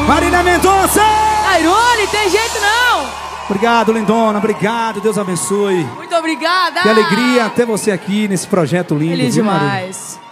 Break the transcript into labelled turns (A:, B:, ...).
A: Marília Mendonça!
B: Airone, tem jeito não!
A: Obrigado, lindona, obrigado, Deus abençoe.
B: Muito obrigada!
A: Que alegria ter você aqui nesse projeto lindo.
B: Feliz
A: viu,
B: demais.